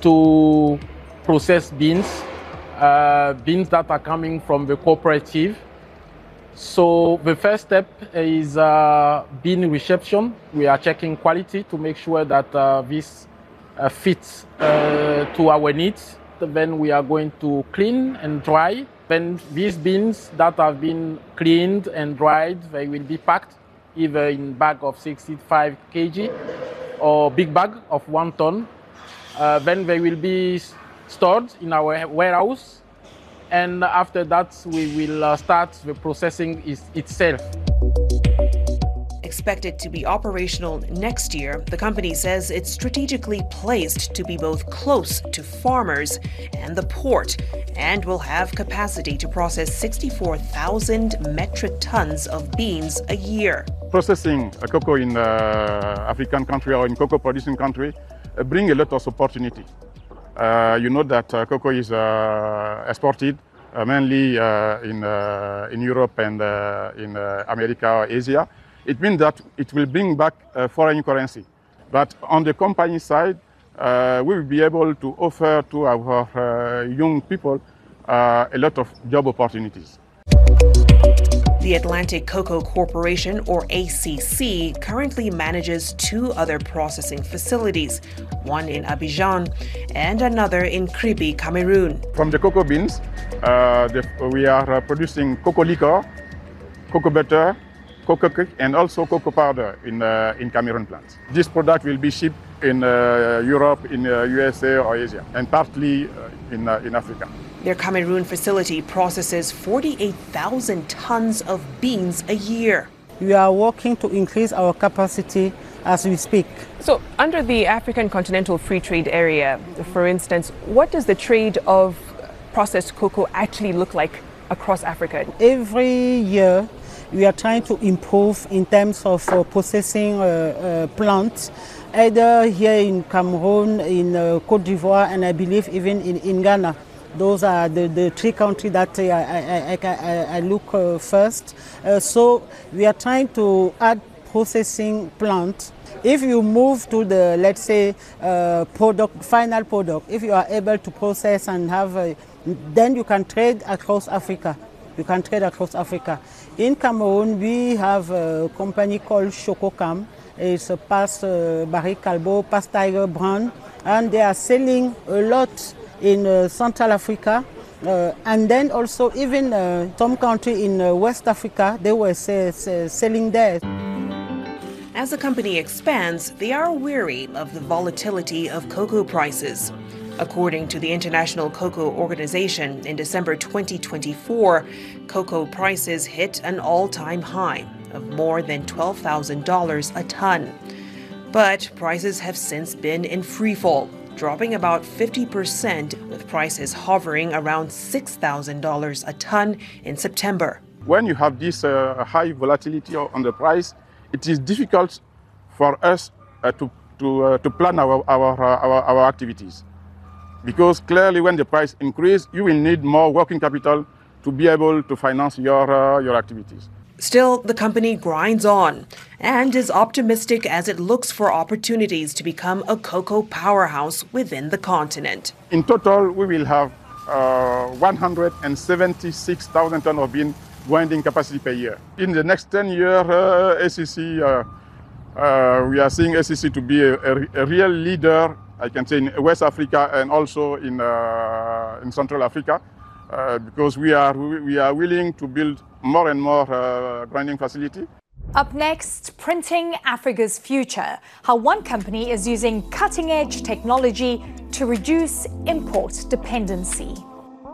to process beans, beans that are coming from the cooperative. So the first step is bean reception. We are checking quality to make sure that this fits to our needs. Then we are going to clean and dry. Then these beans that have been cleaned and dried, they will be packed either in bag of 65 kg or big bag of 1 ton. Then they will be stored in our warehouse. And after that, we will start the processing itself. Expected to be operational next year, the company says it's strategically placed to be both close to farmers and the port, and will have capacity to process 64,000 metric tons of beans a year. Processing cocoa in African country or in cocoa producing country bring a lot of opportunity. You know that cocoa is exported mainly in Europe and in America or Asia. It means that it will bring back foreign currency. But on the company side, we will be able to offer to our young people a lot of job opportunities. The Atlantic Cocoa Corporation, or ACC, currently manages 2 other processing facilities, one in Abidjan and another in Kribi, Cameroon. From the cocoa beans, we are producing cocoa liquor, cocoa butter, cocoa cake, and also cocoa powder in Cameroon plants. This product will be shipped in Europe, in USA or Asia, and partly in Africa. Their Cameroon facility processes 48,000 tons of beans a year. We are working to increase our capacity as we speak. So, under the African Continental Free Trade Area, for instance, what does the trade of processed cocoa actually look like across Africa? Every year, we are trying to improve in terms of processing plants, either here in Cameroon, in Côte d'Ivoire, and I believe even in Ghana. Those are the 3 countries that I look first. So we are trying to add processing plants. If you move to the, let's say, final product, if you are able to process and have, then you can trade across Africa. You can trade across Africa. In Cameroon, we have a company called Chococam. It's a past Barrick Calbo, past Tiger brand, and they are selling a lot in Central Africa, and then also even some country in West Africa, they were selling there. As the company expands, they are wary of the volatility of cocoa prices. According to the International Cocoa Organization, in December 2024, cocoa prices hit an all-time high of more than $12,000 a ton. But prices have since been in freefall, dropping about 50%, with prices hovering around $6,000 a ton in September. When you have this high volatility on the price, it is difficult for us to plan our activities. Because clearly when the price increases, you will need more working capital to be able to finance your activities. Still, the company grinds on and is optimistic as it looks for opportunities to become a cocoa powerhouse within the continent. In total, we will have 176,000 tons of bean grinding capacity per year. In the next 10 years, ACC, we are seeing ACC to be a real leader, I can say, in West Africa and also in Central Africa. Because we are willing to build more and more grinding facility. Up next, printing Africa's future. How one company is using cutting-edge technology to reduce import dependency.